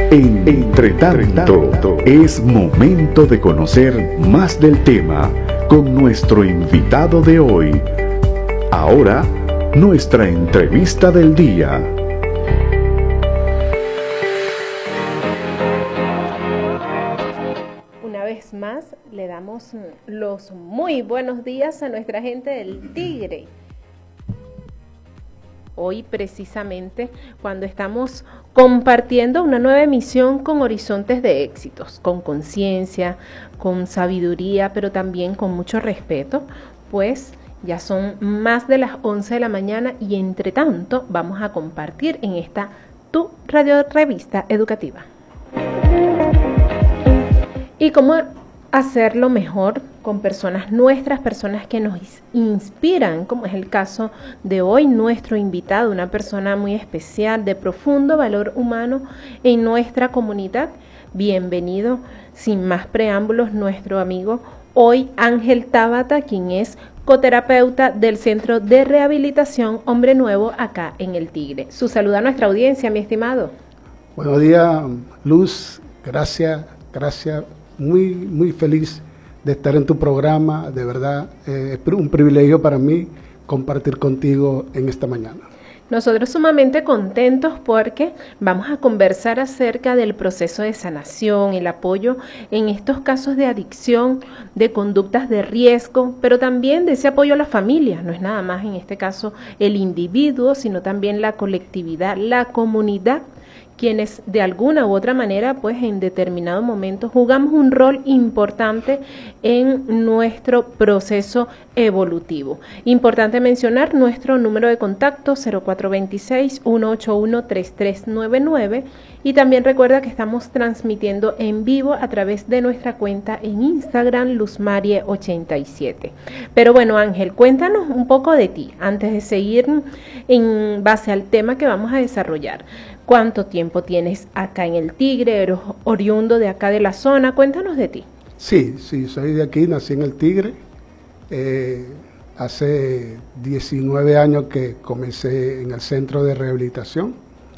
Entre tanto, es momento de conocer más del tema con nuestro invitado de hoy. Ahora, nuestra entrevista del día. Una vez más, le damos los muy buenos días a nuestra gente del Tigre. Hoy precisamente cuando estamos compartiendo una nueva emisión con horizontes de éxitos, con conciencia, con sabiduría, pero también con mucho respeto, pues ya son más de las 11 de la mañana y entre tanto vamos a compartir en esta tu radio revista educativa. Y cómo hacerlo mejor con personas nuestras, personas que nos inspiran, como es el caso de hoy, nuestro invitado, una persona muy especial, de profundo valor humano en nuestra comunidad. Bienvenido, sin más preámbulos, nuestro amigo hoy Ángel Tabata, quien es coterapeuta del Centro de Rehabilitación Hombre Nuevo acá en El Tigre. Su saludo a nuestra audiencia, mi estimado. Buenos días, Luz, gracias. Muy feliz de estar en tu programa, de verdad, es un privilegio para mí compartir contigo en esta mañana. Nosotros sumamente contentos porque vamos a conversar acerca del proceso de sanación, el apoyo en estos casos de adicción, de conductas de riesgo, pero también de ese apoyo a la familia. No es nada más en este caso el individuo, sino también la colectividad, la comunidad, quienes de alguna u otra manera, pues en determinado momento jugamos un rol importante en nuestro proceso evolutivo. Importante mencionar nuestro número de contacto 0426-181-3399 y también recuerda que estamos transmitiendo en vivo a través de nuestra cuenta en Instagram luzmarie87. Pero bueno, Ángel, cuéntanos un poco de ti antes de seguir en base al tema que vamos a desarrollar. ¿Cuánto tiempo tienes acá en El Tigre? ¿Eres oriundo de acá de la zona? Cuéntanos de ti. Sí, soy de aquí, nací en El Tigre. Hace 19 años que comencé en el centro de rehabilitación.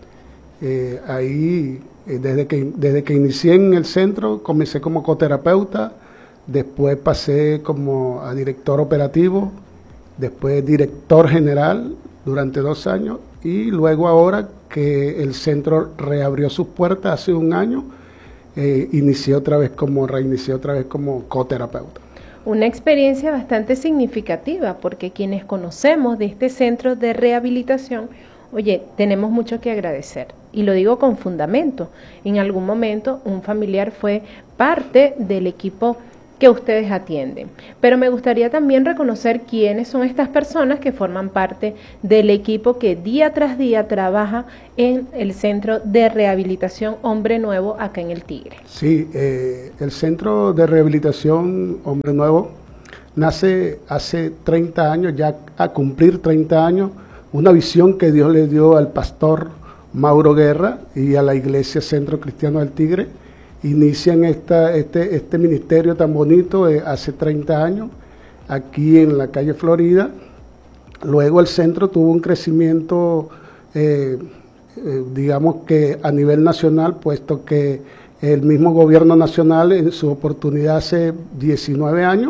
Ahí, desde que inicié en el centro, comencé como coterapeuta, después pasé como a director operativo, después director general durante 2 años y luego ahora que el centro reabrió sus puertas hace un año, reinicié otra vez como coterapeuta. Una experiencia bastante significativa porque quienes conocemos de este centro de rehabilitación, oye, tenemos mucho que agradecer y lo digo con fundamento. En algún momento un familiar fue parte del equipo que ustedes atienden, pero me gustaría también reconocer quiénes son estas personas que forman parte del equipo que día tras día trabaja en el Centro de Rehabilitación Hombre Nuevo acá en El Tigre. Sí, el Centro de Rehabilitación Hombre Nuevo nace hace 30 años, ya a cumplir 30 años, una visión que Dios le dio al pastor Mauro Guerra y a la Iglesia Centro Cristiano del Tigre. Inician este ministerio tan bonito hace 30 años, aquí en la calle Florida. Luego el centro tuvo un crecimiento, digamos que a nivel nacional, puesto que el mismo gobierno nacional en su oportunidad hace 19 años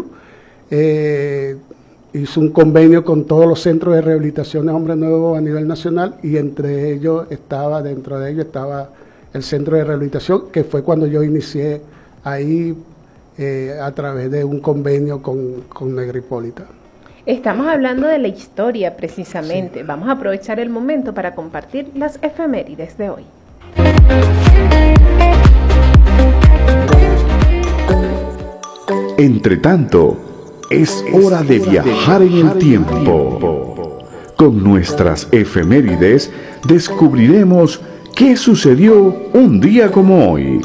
hizo un convenio con todos los centros de rehabilitación de Hombre Nuevo a nivel nacional y dentro de ellos estaba el centro de rehabilitación, que fue cuando yo inicié ahí a través de un convenio con Negra Hipólita. Estamos hablando de la historia precisamente. Sí. Vamos a aprovechar el momento para compartir las efemérides de hoy. Entre tanto, es hora de viajar en el tiempo. Con nuestras efemérides descubriremos ¿qué sucedió un día como hoy?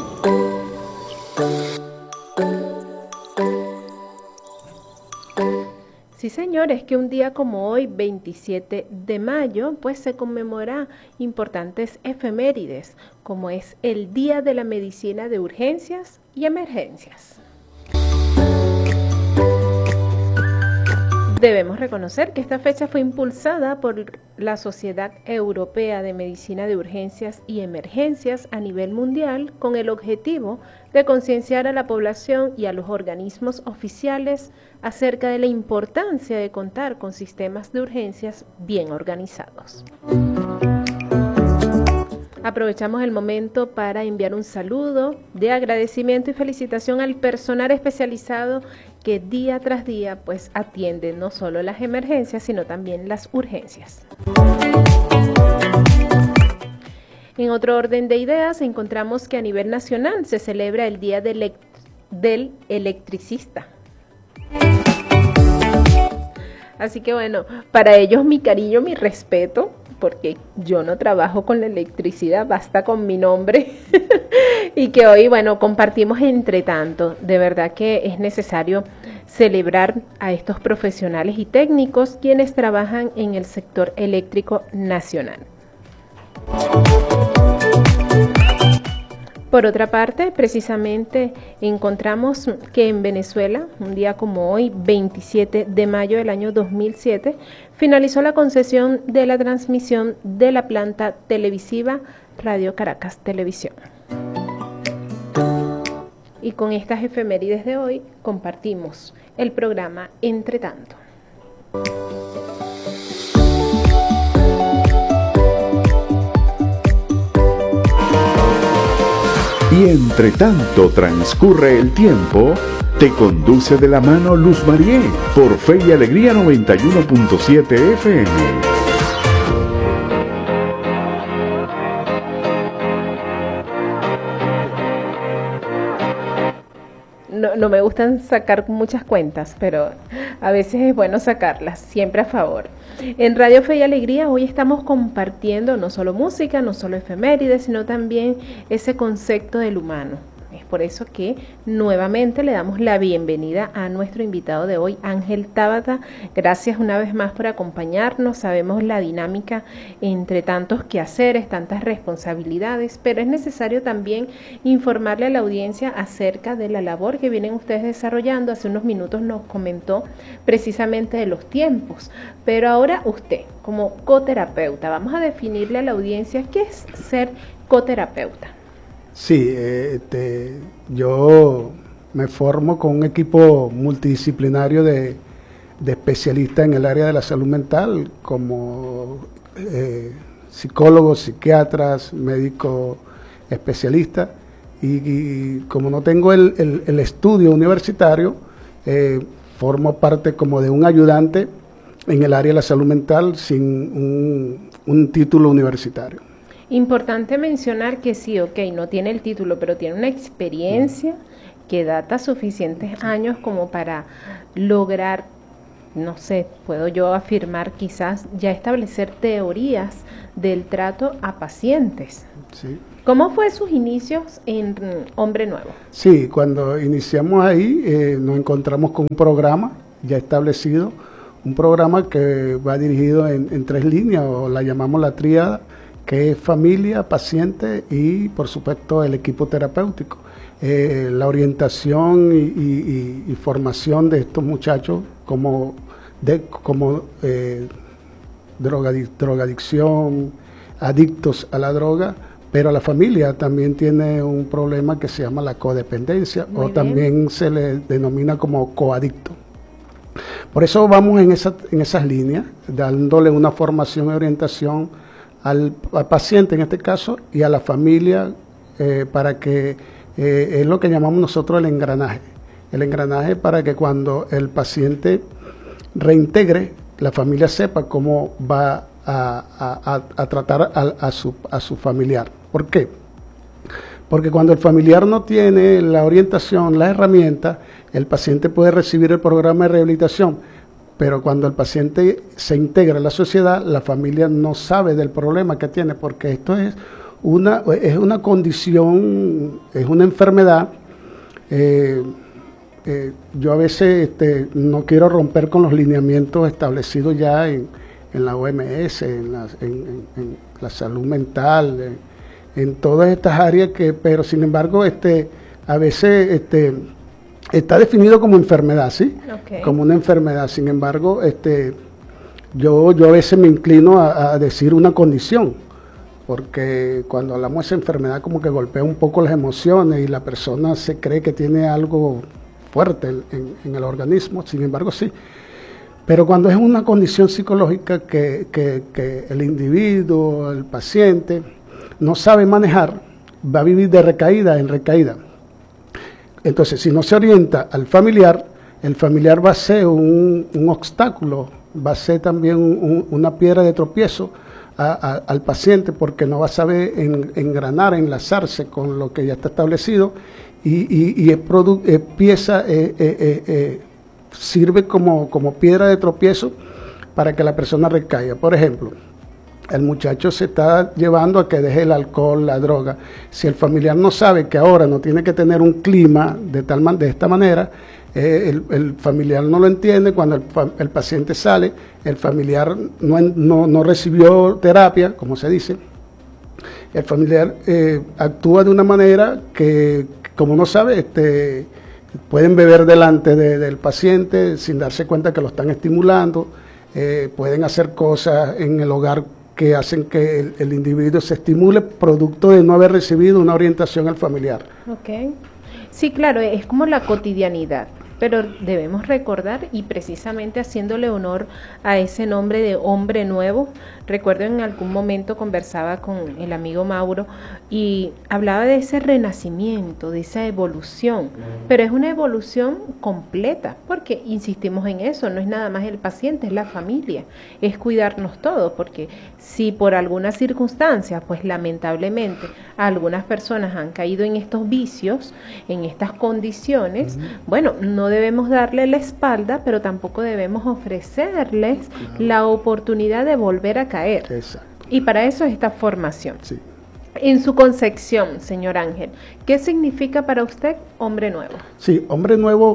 Sí, señores, que un día como hoy, 27 de mayo, pues se conmemora importantes efemérides, como es el Día de la Medicina de Urgencias y Emergencias. Debemos reconocer que esta fecha fue impulsada por la Sociedad Europea de Medicina de Urgencias y Emergencias a nivel mundial con el objetivo de concienciar a la población y a los organismos oficiales acerca de la importancia de contar con sistemas de urgencias bien organizados. Aprovechamos el momento para enviar un saludo de agradecimiento y felicitación al personal especializado que día tras día pues atiende no solo las emergencias, sino también las urgencias. En otro orden de ideas, encontramos que a nivel nacional se celebra el Día del Electricista. Así que bueno, para ellos mi cariño, mi respeto, porque yo no trabajo con la electricidad, basta con mi nombre. Y que hoy, bueno, compartimos entre tanto. De verdad que es necesario celebrar a estos profesionales y técnicos quienes trabajan en el sector eléctrico nacional. Por otra parte, precisamente encontramos que en Venezuela, un día como hoy, 27 de mayo del año 2007, finalizó la concesión de la transmisión de la planta televisiva Radio Caracas Televisión. Y con estas efemérides de hoy compartimos el programa Entre Tanto. Y entre tanto transcurre el tiempo, te conduce de la mano Luz Marié por Fe y Alegría 91.7 FM. No me gustan sacar muchas cuentas, pero a veces es bueno sacarlas, siempre a favor. En Radio Fe y Alegría hoy estamos compartiendo no solo música, no solo efemérides, sino también ese concepto del humano. Es por eso que nuevamente le damos la bienvenida a nuestro invitado de hoy, Ángel Tábata. Gracias una vez más por acompañarnos. Sabemos la dinámica entre tantos quehaceres, tantas responsabilidades, pero es necesario también informarle a la audiencia acerca de la labor que vienen ustedes desarrollando. Hace unos minutos nos comentó precisamente de los tiempos, pero ahora usted, como coterapeuta, vamos a definirle a la audiencia qué es ser coterapeuta. Sí, yo me formo con un equipo multidisciplinario de especialistas en el área de la salud mental, como psicólogos, psiquiatras, médicos especialistas, y como no tengo el estudio universitario, formo parte como de un ayudante en el área de la salud mental sin un título universitario. Importante mencionar que sí, ok, no tiene el título, pero tiene una experiencia que data suficientes años como para lograr, no sé, puedo yo afirmar quizás ya establecer teorías del trato a pacientes. Sí. ¿Cómo fue sus inicios en Hombre Nuevo? Sí, cuando iniciamos ahí nos encontramos con un programa ya establecido, un programa que va dirigido en 3 líneas, o la llamamos la tríada, que es familia, paciente y por supuesto el equipo terapéutico. La orientación y formación de estos muchachos como drogadicción, adictos a la droga, pero la familia también tiene un problema que se llama la codependencia. Muy o bien. También se le denomina como coadicto. Por eso vamos en esas líneas, dándole una formación y orientación al paciente en este caso y a la familia para que es lo que llamamos nosotros el engranaje para que cuando el paciente reintegre, la familia sepa cómo va a tratar a su familiar. ¿Por qué? Porque cuando el familiar no tiene la orientación, la herramienta, el paciente puede recibir el programa de rehabilitación, pero cuando el paciente se integra en la sociedad, la familia no sabe del problema que tiene, porque esto es una condición, es una enfermedad. Yo a veces no quiero romper con los lineamientos establecidos ya en la OMS, en la salud mental, en todas estas áreas, pero sin embargo a veces está definido como enfermedad, ¿sí? Okay. Como una enfermedad. Sin embargo, yo a veces me inclino a decir una condición, porque cuando hablamos de esa enfermedad como que golpea un poco las emociones y la persona se cree que tiene algo fuerte en el organismo. Sin embargo, sí. Pero cuando es una condición psicológica que el individuo, el paciente, no sabe manejar, va a vivir de recaída en recaída. Entonces, si no se orienta al familiar, el familiar va a ser un obstáculo, va a ser también una piedra de tropiezo al paciente, porque no va a saber engranar, enlazarse con lo que ya está establecido, y sirve como piedra de tropiezo para que la persona recaiga. Por ejemplo, el muchacho se está llevando a que deje el alcohol, la droga. Si el familiar no sabe que ahora no tiene que tener un clima de esta manera, el familiar no lo entiende. Cuando el paciente sale, el familiar no recibió terapia, como se dice. El familiar actúa de una manera que, como no sabe, pueden beber delante del paciente sin darse cuenta que lo están estimulando, pueden hacer cosas en el hogar que hacen que el individuo se estimule producto de no haber recibido una orientación al familiar. Ok. Sí, claro, es como la cotidianidad, pero debemos recordar, y precisamente haciéndole honor a ese nombre de hombre nuevo. Recuerdo en algún momento conversaba con el amigo Mauro y hablaba de ese renacimiento, de esa evolución, pero es una evolución completa, porque insistimos en eso, no es nada más el paciente, es la familia, es cuidarnos todos, porque si por alguna circunstancia, pues lamentablemente algunas personas han caído en estos vicios, en estas condiciones, bueno, no debemos darle la espalda, pero tampoco debemos ofrecerles la oportunidad de volver a caer. Exacto. Y para eso es esta formación. Sí. En su concepción, señor Ángel, ¿qué significa para usted hombre nuevo? Sí, hombre nuevo,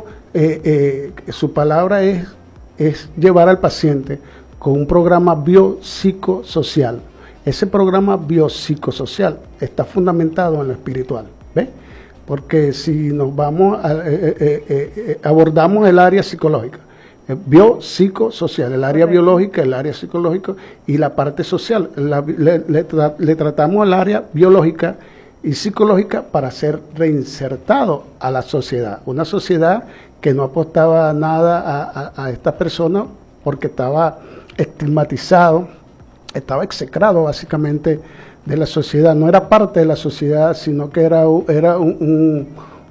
su palabra es llevar al paciente con un programa biopsicosocial. Ese programa biopsicosocial está fundamentado en lo espiritual, ¿ves? Porque si nos vamos abordamos el área psicológica, biopsicosocial, el área biológica, el área psicológica y la parte social. Le tratamos el área biológica y psicológica para ser reinsertado a la sociedad. Una sociedad que no apostaba nada a estas personas porque estaba estigmatizado, estaba execrado básicamente de la sociedad. No era parte de la sociedad, sino que era un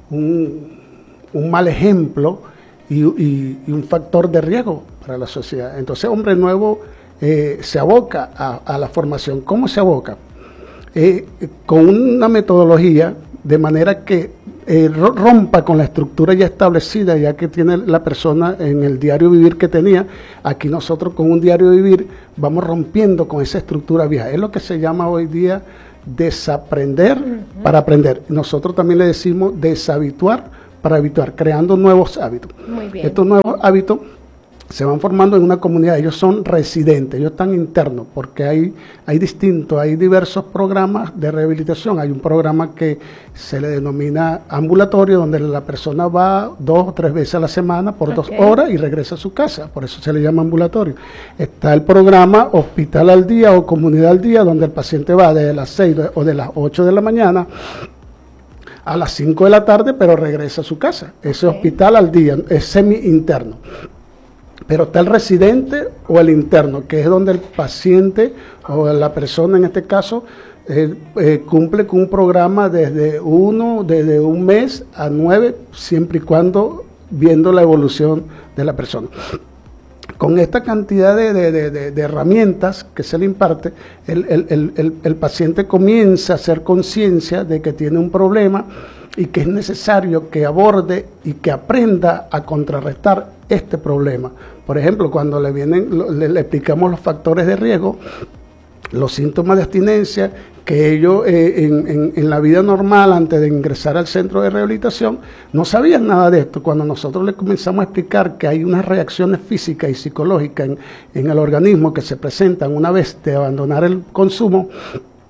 mal ejemplo y un factor de riesgo para la sociedad. Entonces, hombre nuevo se aboca a la formación. ¿Cómo se aboca? Con una metodología de manera que rompa con la estructura ya establecida, ya que tiene la persona en el diario vivir que tenía. Aquí nosotros con un diario vivir vamos rompiendo con esa estructura vieja. Es lo que se llama hoy día desaprender para aprender. Nosotros también le decimos deshabituar para habituar, creando nuevos hábitos. Muy bien. Estos nuevos hábitos se van formando en una comunidad. Ellos son residentes, ellos están internos, porque hay diversos programas de rehabilitación. Hay un programa que se le denomina ambulatorio, donde la persona va 2 o 3 veces a la semana por 2 horas y regresa a su casa, por eso se le llama ambulatorio. Está el programa hospital al día o comunidad al día, donde el paciente va desde las 6 o de las 8 de la mañana a las 5 de la tarde, pero regresa a su casa. Ese hospital al día es semi-interno. Pero está el residente o el interno, que es donde el paciente o la persona en este caso cumple con un programa desde un mes a 9, siempre y cuando viendo la evolución de la persona. Con esta cantidad de herramientas que se le imparte, el paciente comienza a hacer conciencia de que tiene un problema y que es necesario que aborde y que aprenda a contrarrestar este problema. Por ejemplo, cuando le explicamos los factores de riesgo, los síntomas de abstinencia, que ellos en la vida normal, antes de ingresar al centro de rehabilitación, no sabían nada de esto. Cuando nosotros les comenzamos a explicar que hay unas reacciones físicas y psicológicas en el organismo que se presentan una vez de abandonar el consumo,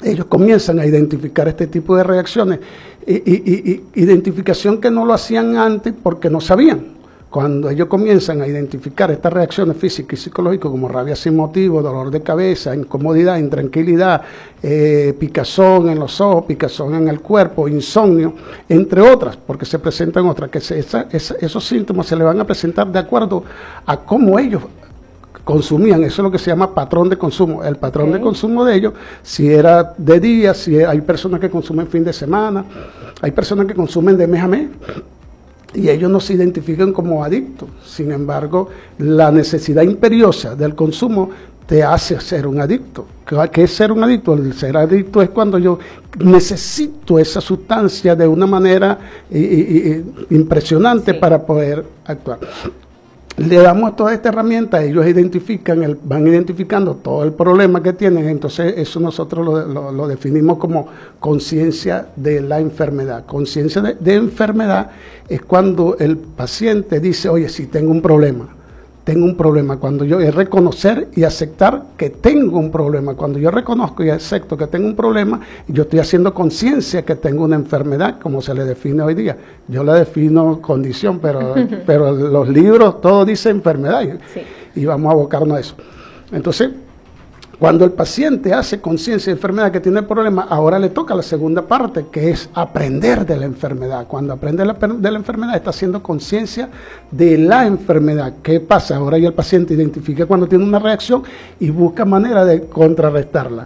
ellos comienzan a identificar este tipo de reacciones, identificación que no lo hacían antes porque no sabían. Cuando ellos comienzan a identificar estas reacciones físicas y psicológicas como rabia sin motivo, dolor de cabeza, incomodidad, intranquilidad, picazón en los ojos, picazón en el cuerpo, insomnio, entre otras, porque se presentan otras, que esos síntomas se le van a presentar de acuerdo a cómo ellos consumían. Eso es lo que se llama patrón de consumo. El patrón de consumo de ellos, si era de día, si hay personas que consumen fin de semana, hay personas que consumen de mes a mes, y ellos no se identifican como adictos. Sin embargo, la necesidad imperiosa del consumo te hace ser un adicto. ¿Qué es ser un adicto? El ser adicto es cuando yo necesito esa sustancia de una manera impresionante para poder actuar. Le damos toda esta herramienta, ellos van identificando todo el problema que tienen, entonces eso nosotros lo definimos como conciencia de la enfermedad. Conciencia de enfermedad es cuando el paciente dice, oye, sí, tengo un problema. Cuando yo es reconocer y aceptar que tengo un problema. Cuando yo reconozco y acepto que tengo un problema, yo estoy haciendo conciencia que tengo una enfermedad, como se le define hoy día. Yo la defino condición, pero los libros todo dice enfermedad, y vamos a abocarnos a eso. Entonces, cuando el paciente hace conciencia de enfermedad que tiene problemas, ahora le toca la segunda parte, que es aprender de la enfermedad. Cuando aprende de la enfermedad, está haciendo conciencia de la enfermedad. ¿Qué pasa? Ahora ya el paciente identifica cuando tiene una reacción y busca manera de contrarrestarla.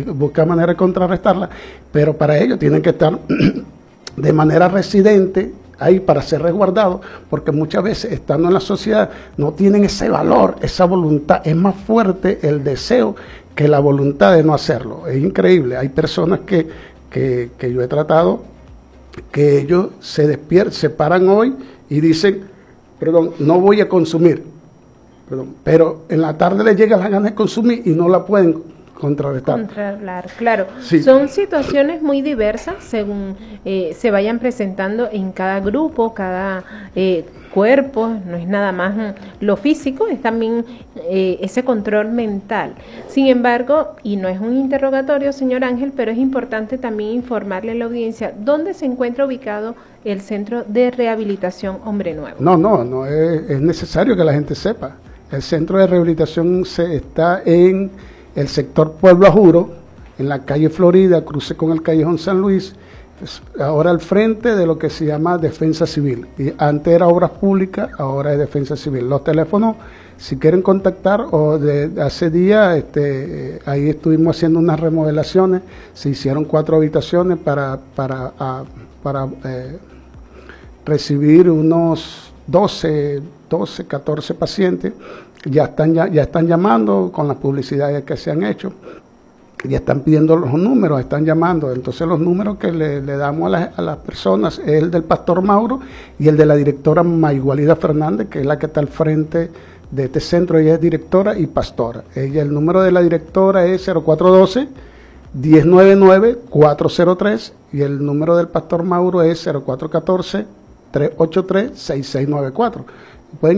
Pero para ello tienen que estar de manera residente ahí para ser resguardados, porque muchas veces estando en la sociedad no tienen ese valor, esa voluntad. Es más fuerte el deseo que la voluntad de no hacerlo. Es increíble. Hay personas que yo he tratado, que ellos se paran hoy y dicen, perdón, no voy a consumir, pero en la tarde les llega la gana de consumir y no la pueden contrarrestar. Claro. Sí. Son situaciones muy diversas según se vayan presentando en cada grupo, cada cuerpo. No es nada más lo físico, es también ese control mental. Sin embargo, y no es un interrogatorio, señor Ángel, pero es importante también informarle a la audiencia dónde se encuentra ubicado el Centro de Rehabilitación Hombre Nuevo. No, es necesario que la gente sepa. El Centro de Rehabilitación está en el sector Pueblo Ajuro, en la calle Florida, cruce con el callejón San Luis, ahora al frente de lo que se llama Defensa Civil. Y antes era Obras Públicas, ahora es Defensa Civil. Los teléfonos, si quieren contactar, o hace días, ahí estuvimos haciendo unas remodelaciones, se hicieron 4 habitaciones para recibir unos 12, 14 pacientes. Ya están llamando con las publicidades que se han hecho, ya están pidiendo los números, están llamando. Entonces los números que le damos a las personas es el del pastor Mauro y el de la directora Maygualida Fernández, que es la que está al frente de este centro. Ella es directora y pastora. El número de la directora es 0412-1099-403 y el número del pastor Mauro es 0414-383-6694. Pueden